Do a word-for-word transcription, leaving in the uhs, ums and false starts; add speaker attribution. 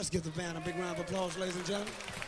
Speaker 1: Let's give the band a big round of applause, ladies and gentlemen.